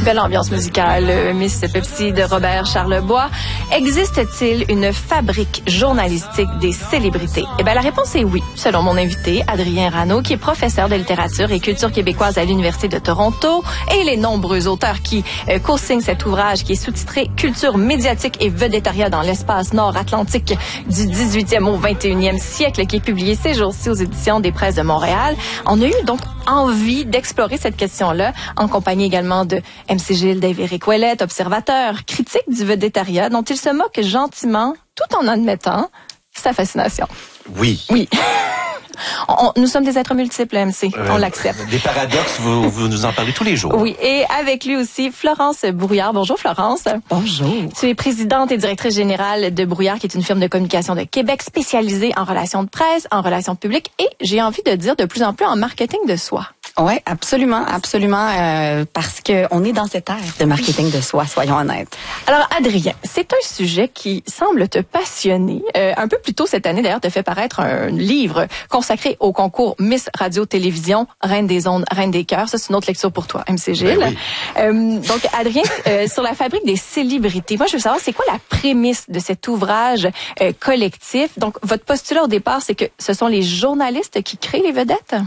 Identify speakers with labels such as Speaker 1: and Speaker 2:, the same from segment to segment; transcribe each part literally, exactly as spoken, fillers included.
Speaker 1: Belle ambiance musicale, Miss Pepsi de Robert Charlebois. Existe-t-il une fabrique journalistique des célébrités? Eh bien, la réponse est oui, selon mon invité, Adrien Rano, qui est professeur de littérature et culture québécoise à l'Université de Toronto, et les nombreux auteurs qui euh, co-signent cet ouvrage qui est sous-titré « Culture médiatique et vedettariat dans l'espace nord-atlantique du dix-huitième au vingt et unième siècle », qui est publié ces jours-ci aux éditions des Presses de Montréal. On a eu donc envie d'explorer cette question-là, en compagnie également de M C Gilles, Dave-Éric Ouellet, observateur, critique du vedettariat, dont il se moque gentiment, tout en admettant sa fascination.
Speaker 2: Oui.
Speaker 1: Oui. On, nous sommes des êtres multiples, M C. Euh, on l'accepte.
Speaker 2: Des paradoxes, vous, vous nous en parlez tous les jours.
Speaker 1: Oui. Et avec lui aussi, Florence Brouillard. Bonjour, Florence.
Speaker 3: Bonjour.
Speaker 1: Tu es présidente et directrice générale de Brouillard, qui est une firme de communication de Québec spécialisée en relations de presse, en relations publiques et, j'ai envie de dire, de plus en plus en marketing de soi.
Speaker 3: Oui, absolument, absolument, euh, parce que on est dans cette ère de marketing de soi, soyons honnêtes.
Speaker 1: Alors, Adrien, c'est un sujet qui semble te passionner. Euh, un peu plus tôt cette année, d'ailleurs, tu as fait paraître un livre consacré au concours Miss Radio-Télévision, Reine des ondes, Reine des cœurs. Ça, c'est une autre lecture pour toi, M C Gilles.
Speaker 2: Ben oui.
Speaker 1: euh, donc, Adrien, euh, sur la fabrique des célébrités, moi, je veux savoir, c'est quoi la prémisse de cet ouvrage euh, collectif? Donc, votre postulat au départ, c'est que ce sont les journalistes qui créent les vedettes?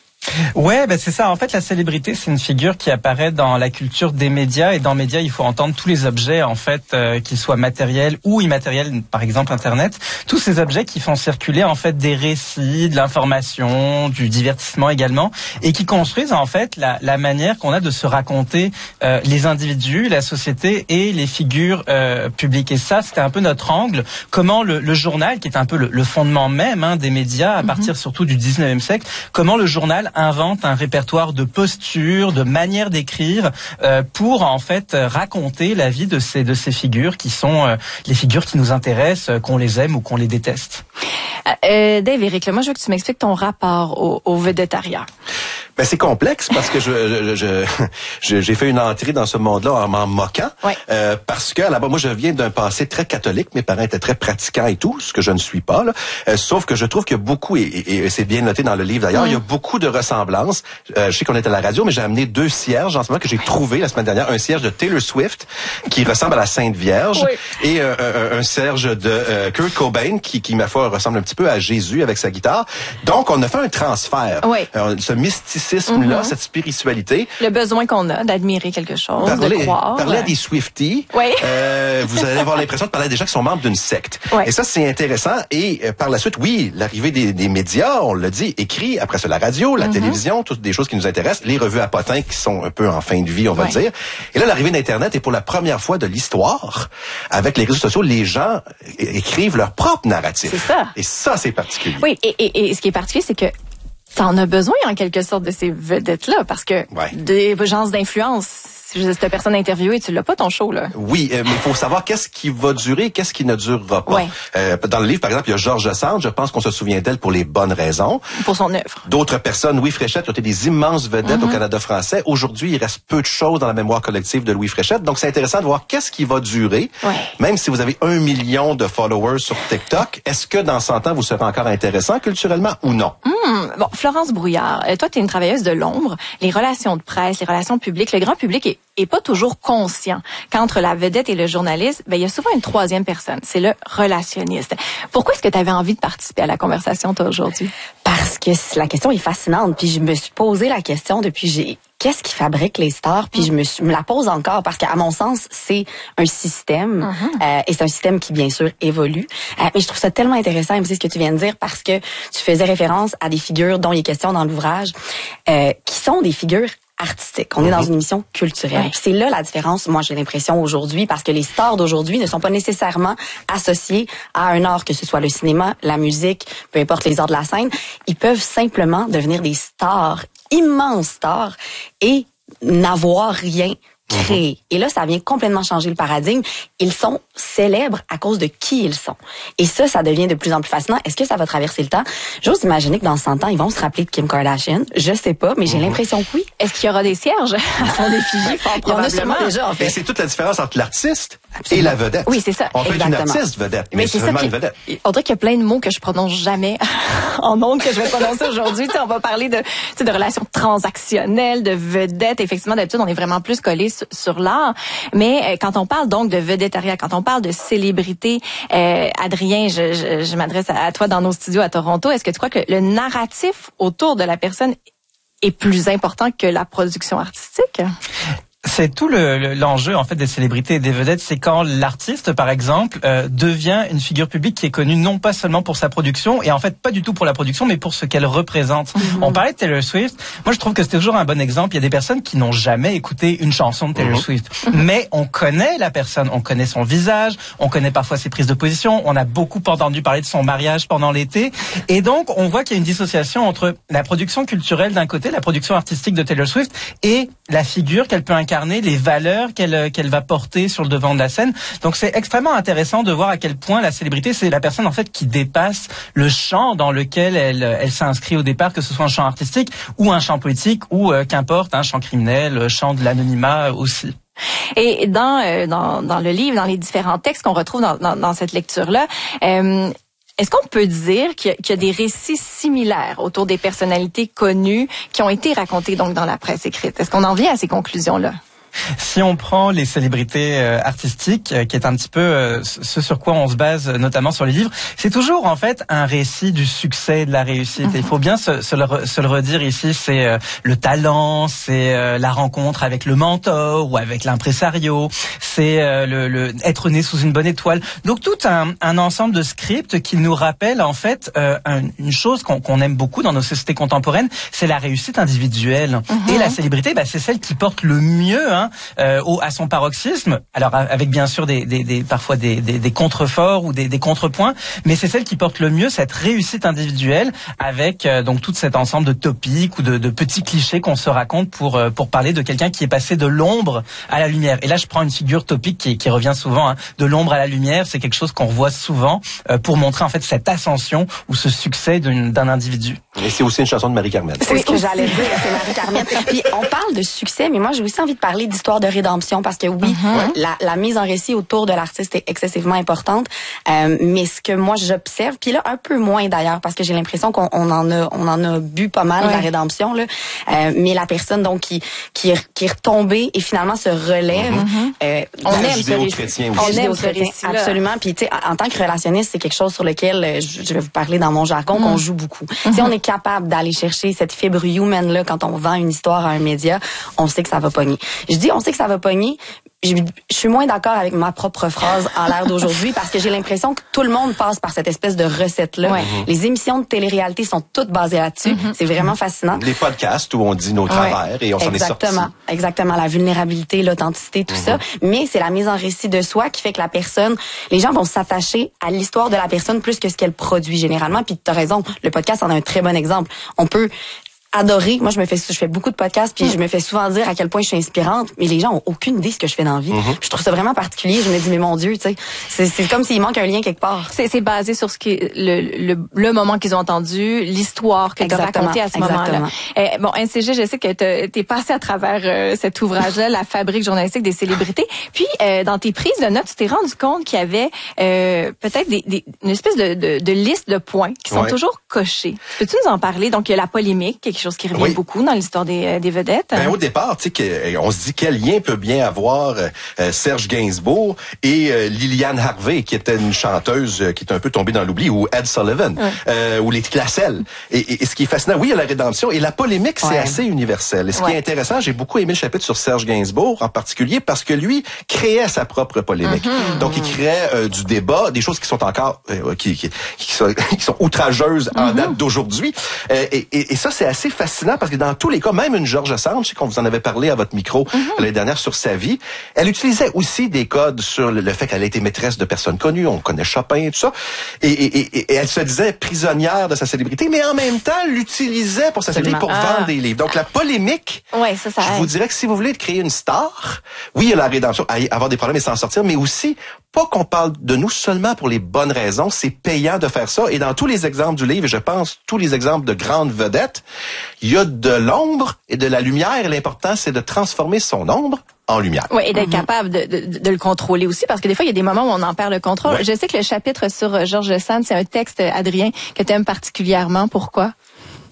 Speaker 4: Ouais, ben c'est ça. En fait, la célébrité, c'est une figure qui apparaît dans la culture des médias. Et dans les médias, il faut entendre tous les objets, en fait, euh, qu'ils soient matériels ou immatériels, par exemple Internet. Tous ces objets qui font circuler, en fait, des récits, de l'information, du divertissement également, et qui construisent, en fait, la, la manière qu'on a de se raconter euh, les individus, la société et les figures euh, publiques. Et ça, c'était un peu notre angle. Comment le, le journal, qui est un peu le, le fondement même hein, des médias, à partir mm-hmm. surtout du dix-neuvième siècle, comment le journal invente un répertoire de postures, de manières d'écrire euh, pour en fait raconter la vie de ces de ces figures qui sont euh, les figures qui nous intéressent, euh, qu'on les aime ou qu'on les déteste.
Speaker 1: Euh, Dave-Éric, moi je veux que tu m'expliques ton rapport au, au vedettariat.
Speaker 2: Ben c'est complexe parce que je, je, je j'ai fait une entrée dans ce monde-là en m'en moquant.
Speaker 1: Ouais.
Speaker 2: Euh, parce que là-bas, moi, je viens d'un passé très catholique. Mes parents étaient très pratiquants et tout, ce que je ne suis pas. Là. Euh, sauf que je trouve qu'il y a beaucoup, et, et, et c'est bien noté dans le livre d'ailleurs, mmh. il y a beaucoup de ressemblances. Euh, je sais qu'on est à la radio, mais j'ai amené deux cierges en ce moment que j'ai trouvé la semaine dernière. Un cierge de Taylor Swift qui ressemble à la Sainte Vierge oui. et euh, un, un cierge de euh, Kurt Cobain qui, qui ma foi, ressemble un petit peu à Jésus avec sa guitare. Donc, on a fait un transfert.
Speaker 1: Oui.
Speaker 2: Euh, ce mysticisme-là,
Speaker 1: mm-hmm.
Speaker 2: cette spiritualité.
Speaker 1: Le besoin qu'on a d'admirer quelque chose,
Speaker 2: parler,
Speaker 1: de croire.
Speaker 2: Parler à des Swifties,
Speaker 1: oui.
Speaker 2: euh, vous allez avoir l'impression de parler à des gens qui sont membres d'une secte.
Speaker 1: Oui.
Speaker 2: Et ça, c'est intéressant. Et euh, par la suite, oui, l'arrivée des, des médias, on l'a dit, écrit, après ça, la radio, la mm-hmm. télévision, toutes des choses qui nous intéressent, les revues à potins qui sont un peu en fin de vie, on va
Speaker 1: oui.
Speaker 2: dire. Et là, l'arrivée d'Internet, et pour la première fois de l'histoire, avec les réseaux sociaux, les gens é- écrivent leur propre narratif.
Speaker 1: C'est ça.
Speaker 2: Et ça, c'est particulier.
Speaker 1: Oui, et, et, et ce qui est particulier, c'est que t'en as besoin en quelque sorte de ces vedettes-là, parce que
Speaker 2: ouais.
Speaker 1: des gens d'influence, si cette personne interviewée, tu l'as pas ton show, là.
Speaker 2: Oui, euh, mais il faut savoir qu'est-ce qui va durer, qu'est-ce qui ne durera pas.
Speaker 1: Ouais.
Speaker 2: Euh, dans le livre, par exemple, il y a Georges Sand, je pense qu'on se souvient d'elle pour les bonnes raisons.
Speaker 1: Pour son œuvre.
Speaker 2: D'autres personnes, Louis Fréchette, qui ont été des immenses vedettes mm-hmm. au Canada français. Aujourd'hui, il reste peu de choses dans la mémoire collective de Louis Fréchette. Donc, c'est intéressant de voir qu'est-ce qui va durer.
Speaker 1: Ouais.
Speaker 2: Même si vous avez un million de followers sur TikTok, est-ce que dans cent ans, vous serez encore intéressant culturellement ou non?
Speaker 1: Mmh. Bon, Florence Brouillard, toi, tu es une travailleuse de l'ombre. Les relations de presse, les relations publiques, le grand public est, est pas toujours conscient qu'entre la vedette et le journaliste, ben il y a souvent une troisième personne, c'est le relationniste. Pourquoi est-ce que tu avais envie de participer à la conversation toi aujourd'hui?
Speaker 3: Parce que la question est fascinante, puis je me suis posé la question depuis j'ai qu'est-ce qui fabrique les stars, puis je me, suis, me la pose encore parce qu'à mon sens, c'est un système uh-huh. euh, et c'est un système qui bien sûr évolue. Euh, mais je trouve ça tellement intéressant, M C, ce que tu viens de dire parce que tu faisais référence à des figures dont il est question dans l'ouvrage euh, qui sont des figures artistique. On est dans une émission culturelle. Ouais. C'est là la différence, moi j'ai l'impression aujourd'hui, parce que les stars d'aujourd'hui ne sont pas nécessairement associés à un art, que ce soit le cinéma, la musique, peu importe les arts de la scène. Ils peuvent simplement devenir des stars, immenses stars, et n'avoir rien créé. Mm-hmm. Et là, ça vient complètement changer le paradigme. Ils sont célèbres à cause de qui ils sont. Et ça, ça devient de plus en plus fascinant. Est-ce que ça va traverser le temps? J'ose imaginer que dans cent ans, ils vont se rappeler de Kim Kardashian. Je sais pas, mais j'ai mm-hmm. l'impression que oui.
Speaker 1: Est-ce qu'il y aura des cierges à son effigie?
Speaker 3: Il y en a sûrement déjà, en fait.
Speaker 2: Et c'est toute la différence entre l'artiste et la vedette.
Speaker 1: Oui, c'est ça.
Speaker 2: On peut
Speaker 1: Exactement.
Speaker 2: être une artiste vedette, mais, mais c'est
Speaker 1: seulement
Speaker 2: une vedette.
Speaker 1: On dirait qu'il y a plein de mots que je prononce jamais en ondes que je vais prononcer aujourd'hui. On va parler de, de relations transactionnelles, de vedettes. Effectivement, d'habitude, on est vraiment plus collé sur, sur l'art. Mais euh, quand on parle donc de vedettariat, quand on parle de célébrité, euh, Adrien, je, je, je m'adresse à, à toi dans nos studios à Toronto. Est-ce que tu crois que le narratif autour de la personne est plus important que la production artistique?
Speaker 4: C'est tout le, le, l'enjeu en fait des célébrités et des vedettes, c'est quand l'artiste, par exemple, euh, devient une figure publique qui est connue non pas seulement pour sa production, et en fait pas du tout pour la production, mais pour ce qu'elle représente. Mm-hmm. On parlait de Taylor Swift. Moi, je trouve que c'est toujours un bon exemple. Il y a des personnes qui n'ont jamais écouté une chanson de Taylor mm-hmm. Swift, mm-hmm. mais on connaît la personne, on connaît son visage, on connaît parfois ses prises de position. On a beaucoup entendu parler de son mariage pendant l'été, et donc on voit qu'il y a une dissociation entre la production culturelle d'un côté, la production artistique de Taylor Swift, et la figure qu'elle peut incarner, les valeurs qu'elle qu'elle va porter sur le devant de la scène. Donc c'est extrêmement intéressant de voir à quel point la célébrité, c'est la personne en fait qui dépasse le champ dans lequel elle elle s'inscrit au départ, que ce soit un champ artistique ou un champ politique ou euh, qu'importe, un champ criminel, un champ de l'anonymat aussi.
Speaker 1: Et dans euh, dans dans le livre, dans les différents textes qu'on retrouve dans dans, dans cette lecture-là, euh, est-ce qu'on peut dire qu'il y, a, qu'il y a des récits similaires autour des personnalités connues qui ont été racontées donc dans la presse écrite? Est-ce qu'on en vient à ces conclusions-là?
Speaker 4: Si on prend les célébrités euh, artistiques, euh, qui est un petit peu euh, ce sur quoi on se base, euh, notamment sur les livres, c'est toujours en fait un récit du succès, de la réussite. Mm-hmm. Et il faut bien se, se, le, se le redire ici, c'est euh, le talent, c'est euh, la rencontre avec le mentor ou avec l'impresario, c'est euh, le, le être né sous une bonne étoile. Donc tout un, un ensemble de scripts qui nous rappellent en fait euh, un, une chose qu'on, qu'on aime beaucoup dans nos sociétés contemporaines, c'est la réussite individuelle. Mm-hmm. Et la célébrité, bah, c'est celle qui porte le mieux hein, Euh, au, à son paroxysme, alors avec bien sûr des, des, des parfois des, des, des contreforts ou des, des contrepoints, mais c'est celle qui porte le mieux cette réussite individuelle avec euh, donc tout cet ensemble de topiques ou de, de petits clichés qu'on se raconte pour euh, pour parler de quelqu'un qui est passé de l'ombre à la lumière. Et là, je prends une figure topique qui, qui revient souvent, hein, de l'ombre à la lumière. C'est quelque chose qu'on revoit souvent euh, pour montrer en fait cette ascension ou ce succès d'une, d'un individu.
Speaker 2: Et c'est aussi une chanson de Marie-Carmen.
Speaker 3: C'est ce que j'allais dire, c'est Marie-Carmen. Puis on parle de succès, mais moi j'ai aussi envie de parler d'histoire de rédemption parce que oui, uh-huh. la, la mise en récit autour de l'artiste est excessivement importante. Euh, mais ce que moi j'observe, puis là un peu moins d'ailleurs parce que j'ai l'impression qu'on on en a on en a bu pas mal ouais. la rédemption là. Euh, mais la personne donc qui qui qui est retombée et finalement se relève. Uh-huh. Euh,
Speaker 2: on aime ce récit.
Speaker 3: On aime ce récit absolument. Puis tu sais, en tant que relationniste, c'est quelque chose sur lequel je, je vais vous parler dans mon jargon uh-huh. qu'on joue beaucoup. Uh-huh. Si on est capable d'aller chercher cette fibre humaine là quand on vend une histoire à un média, on sait que ça va pogner. Je dis on sait que ça va pogner. Je, je suis moins d'accord avec ma propre phrase en l'ère d'aujourd'hui parce que j'ai l'impression que tout le monde passe par cette espèce de recette-là. Ouais. Mm-hmm. Les émissions de télé-réalité sont toutes basées là-dessus. Mm-hmm. C'est vraiment fascinant.
Speaker 2: Les podcasts où on dit nos travers ouais. et on s'en est sorti.
Speaker 3: Exactement. Exactement. La vulnérabilité, l'authenticité, tout mm-hmm. ça. Mais c'est la mise en récit de soi qui fait que la personne, les gens vont s'attacher à l'histoire de la personne plus que ce qu'elle produit généralement. Puis tu as raison, le podcast en est un très bon exemple. On peut adorer. Moi, je me fais, je fais beaucoup de podcasts, puis mmh. je me fais souvent dire à quel point je suis inspirante, mais les gens ont aucune idée de ce que je fais dans la vie. Mmh. Je trouve ça vraiment particulier. Je me dis, mais mon Dieu, tu sais, c'est, c'est comme s'il manque un lien quelque part.
Speaker 1: C'est, c'est basé sur ce qui, le, le, le moment qu'ils ont entendu, l'histoire que tu as racontée à ce moment-là. Euh, bon, N C G, je sais que t'es passé à travers euh, cet ouvrage-là, La fabrique journalistique des célébrités. Puis, euh, dans tes prises de notes, tu t'es rendu compte qu'il y avait euh, peut-être des, des, une espèce de, de, de liste de points qui sont ouais. toujours cochés. Peux-tu nous en parler? Donc, il y a la polémique, quelque chose qui revient oui. beaucoup dans l'histoire des, des vedettes.
Speaker 2: Ben, au départ, tu sais, on se dit quel lien peut bien avoir euh, Serge Gainsbourg et euh, Liliane Harvey, qui était une chanteuse euh, qui est un peu tombée dans l'oubli, ou Ed Sullivan, ouais. euh, ou les Classel. Et, et, et ce qui est fascinant, oui, il y a la rédemption et la polémique, ouais. c'est assez universel. Et ce ouais. qui est intéressant, j'ai beaucoup aimé le chapitre sur Serge Gainsbourg en particulier parce que lui créait sa propre polémique. Mm-hmm. Donc, il créait euh, du débat, des choses qui sont encore euh, qui, qui, qui, sont, qui sont outrageuses mm-hmm. en date d'aujourd'hui. Euh, et, et, et ça, c'est assez fascinant parce que dans tous les cas, même une George Sand, je sais qu'on vous en avait parlé à votre micro mm-hmm. l'année dernière sur sa vie, elle utilisait aussi des codes sur le, le fait qu'elle a été maîtresse de personnes connues, on connaît Chopin et tout ça, et, et, et, et elle se disait prisonnière de sa célébrité, mais en même temps l'utilisait pour sa célébrité, pour ah. vendre des livres. Donc la polémique,
Speaker 1: ouais, ça, ça
Speaker 2: je aide. Vous dirais que si vous voulez créer une star, oui, il y a la rédemption, avoir des problèmes et s'en sortir, mais aussi pas qu'on parle de nous seulement pour les bonnes raisons, c'est payant de faire ça. Et dans tous les exemples du livre, et je pense tous les exemples de grandes vedettes, il y a de l'ombre et de la lumière. Et l'important, c'est de transformer son ombre en lumière.
Speaker 1: Oui, et d'être mm-hmm. capable de, de, de le contrôler aussi, parce que des fois, il y a des moments où on en perd le contrôle. Ouais. Je sais que le chapitre sur George Sand, c'est un texte, Adrien, que tu aimes particulièrement. Pourquoi?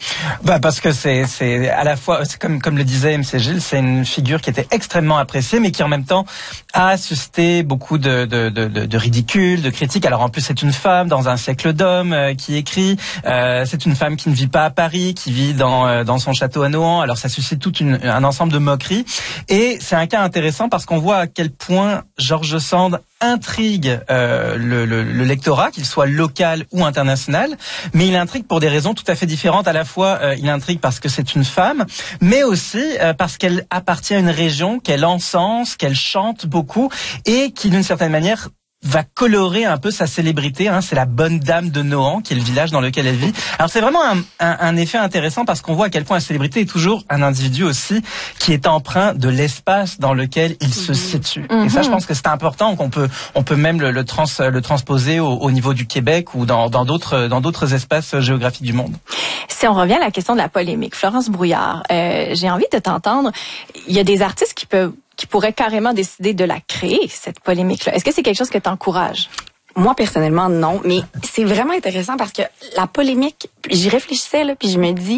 Speaker 4: Bah parce que c'est c'est à la fois c'est comme comme le disait M C Gilles, c'est une figure qui était extrêmement appréciée, mais qui en même temps a suscité beaucoup de de de, de, de ridicule, de critiques. Alors en plus c'est une femme dans un siècle d'hommes euh, qui écrit. Euh, c'est une femme qui ne vit pas à Paris, qui vit dans euh, dans son château à Nohant. Alors ça suscite tout une, un ensemble de moqueries. Et c'est un cas intéressant parce qu'on voit à quel point George Sand intrigue euh, le, le, le lectorat, qu'il soit local ou international, mais il intrigue pour des raisons tout à fait différentes. À la fois, euh, il intrigue parce que c'est une femme, mais aussi euh, parce qu'elle appartient à une région qu'elle encense, qu'elle chante beaucoup et qui, d'une certaine manière, va colorer un peu sa célébrité. Hein. C'est la bonne dame de Nohant, qui est le village dans lequel elle vit. Alors c'est vraiment un, un, un effet intéressant parce qu'on voit à quel point la célébrité est toujours un individu aussi qui est empreint de l'espace dans lequel il se situe. Mm-hmm. Et ça, je pense que c'est important, qu'on peut, on peut même le, le, trans, le transposer au, au niveau du Québec ou dans, dans d'autres, dans d'autres espaces géographiques du monde.
Speaker 1: Si on revient à la question de la polémique, Florence Brouillard, euh, j'ai envie de t'entendre. Il y a des artistes qui peuvent qui pourrait carrément décider de la créer, cette polémique-là. Est-ce que c'est quelque chose que tu encourages?
Speaker 3: Moi, personnellement, non. Mais c'est vraiment intéressant parce que la polémique, j'y réfléchissais, là, puis je me dis...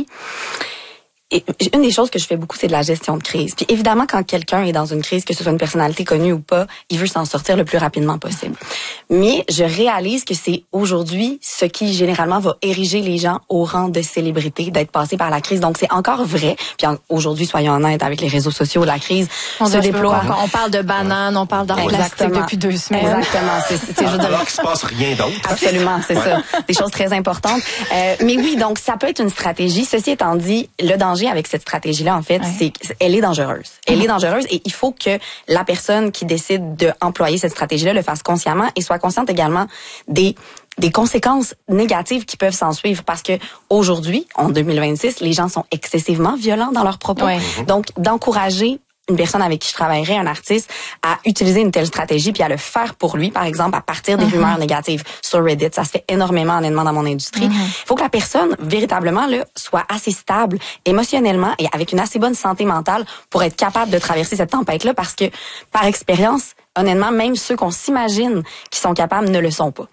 Speaker 3: Et une des choses que je fais beaucoup, c'est de la gestion de crise. Puis évidemment, quand quelqu'un est dans une crise, que ce soit une personnalité connue ou pas, il veut s'en sortir le plus rapidement possible. Mais je réalise que c'est aujourd'hui ce qui généralement va ériger les gens au rang de célébrité, d'être passé par la crise. Donc c'est encore vrai. Puis en, aujourd'hui, soyons honnêtes, avec les réseaux sociaux, la crise
Speaker 1: on
Speaker 3: se déploie.
Speaker 1: Pas, on parle de bananes, on parle d'art plastique depuis deux semaines.
Speaker 3: Exactement. C'est, c'est, c'est, je
Speaker 2: Alors qu'il se passe rien d'autre.
Speaker 3: Absolument, c'est ouais. ça. Des choses très importantes. Euh, mais oui, donc ça peut être une stratégie. Ceci étant dit, le danger avec cette stratégie-là, en fait, ouais. c'est elle est dangereuse. Elle mmh. est dangereuse et il faut que la personne qui décide d'employer cette stratégie-là le fasse consciemment et soit consciente également des des conséquences négatives qui peuvent s'en suivre parce que aujourd'hui, en deux mille vingt-six, les gens sont excessivement violents dans leurs propos. Ouais. Mmh. Donc, d'encourager une personne avec qui je travaillerais, un artiste, à utiliser une telle stratégie puis à le faire pour lui, par exemple, à partir des mm-hmm. rumeurs négatives sur Reddit. Ça se fait énormément, honnêtement, dans mon industrie. Il mm-hmm. faut que la personne, véritablement, là, soit assez stable émotionnellement et avec une assez bonne santé mentale pour être capable de traverser cette tempête-là parce que, par expérience, honnêtement, même ceux qu'on s'imagine qui sont capables ne le sont pas.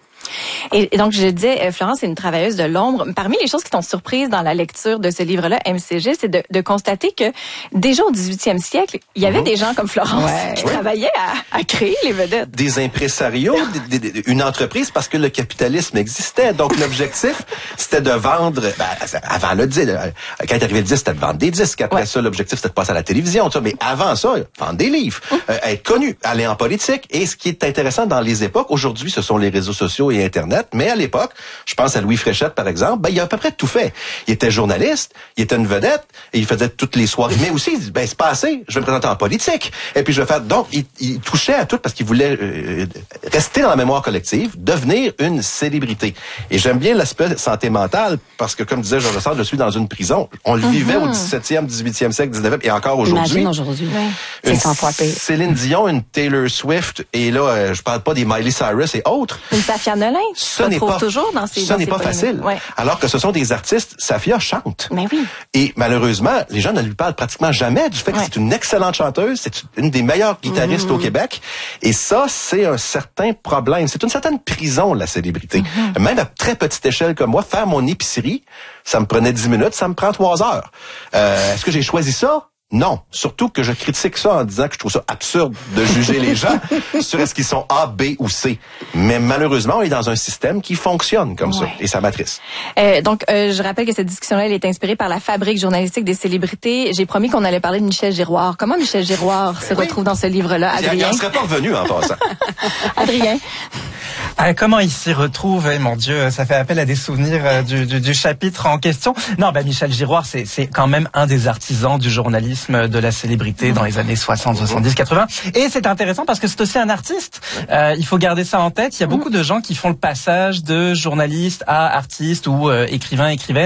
Speaker 1: Et donc, je disais, Florence est une travailleuse de l'ombre. Parmi les choses qui t'ont surprise dans la lecture de ce livre-là, M C G, c'est de, de constater que déjà au dix-huitième siècle, il y avait mm-hmm. des gens comme Florence ouais. qui ouais. travaillaient à, à créer les vedettes. Des
Speaker 2: impresarios, des, des, une entreprise parce que le capitalisme existait. Donc, l'objectif, c'était de vendre, ben, avant le disque, quand est arrivé le disque, c'était de vendre des disques. Après ouais. ça, l'objectif, c'était de passer à la télévision. Tu vois. Mais avant ça, vendre des livres, mm. euh, être connu, aller en politique. Et ce qui est intéressant dans les époques, aujourd'hui, ce sont les réseaux sociaux et Internet, mais à l'époque, je pense à Louis Fréchette, par exemple, ben, il a à peu près tout fait. Il était journaliste, il était une vedette, et il faisait toutes les soirées. Mais aussi, il dit, ben, c'est pas assez, je vais me présenter en politique. Et puis, je vais faire... Donc, il, il touchait à tout parce qu'il voulait euh, rester dans la mémoire collective, devenir une célébrité. Et j'aime bien l'aspect santé mentale parce que, comme disait George Sand, je suis dans une prison. On le mm-hmm. vivait au dix-septième, dix-huitième siècle, dix-neuvième, et encore aujourd'hui.
Speaker 3: Imagine aujourd'hui. Ouais. C'est cent fois pire.
Speaker 2: Céline Dion, une Taylor Swift, et là, euh, je parle pas des Miley Cyrus et autres.
Speaker 1: Une Safia Nolin.
Speaker 2: Ce n'est pas,
Speaker 1: toujours dans ces,
Speaker 2: ce
Speaker 1: dans
Speaker 2: n'est
Speaker 1: ces
Speaker 2: pas facile.
Speaker 1: Ouais.
Speaker 2: Alors que ce sont des artistes, Safia chante.
Speaker 1: Mais oui.
Speaker 2: Et malheureusement, les gens ne lui parlent pratiquement jamais du fait que ouais. c'est une excellente chanteuse, c'est une des meilleures guitaristes mmh. au Québec. Et ça, c'est un certain problème. C'est une certaine prison, la célébrité. Mmh. Même à très petite échelle comme moi, faire mon épicerie, ça me prenait dix minutes, ça me prend trois heures. Euh, est-ce que j'ai choisi ça? Non. Surtout que je critique ça en disant que je trouve ça absurde de juger les gens sur est-ce qu'ils sont A, B ou C. Mais malheureusement, on est dans un système qui fonctionne comme ouais. ça. Et ça m'attriste.
Speaker 1: Euh, donc, euh, je rappelle que cette discussion-là, elle est inspirée par la fabrique journalistique des célébrités. J'ai promis qu'on allait parler de Michel Giroir. Comment Michel Giroir se oui. retrouve dans ce livre-là, Adrien?
Speaker 2: Il ne serait pas revenu en passant.
Speaker 1: Adrien?
Speaker 4: Ah, comment il s'y retrouve? Eh, mon Dieu, ça fait appel à des souvenirs euh, du, du, du chapitre en question. Non, ben Michel Giroir, c'est, c'est quand même un des artisans du journalisme, de la célébrité dans les années soixante, soixante-dix, quatre-vingts. Et c'est intéressant parce que c'est aussi un artiste. Euh, il faut garder ça en tête. Il y a beaucoup de gens qui font le passage de journaliste à artiste ou euh, écrivain, écrivaine.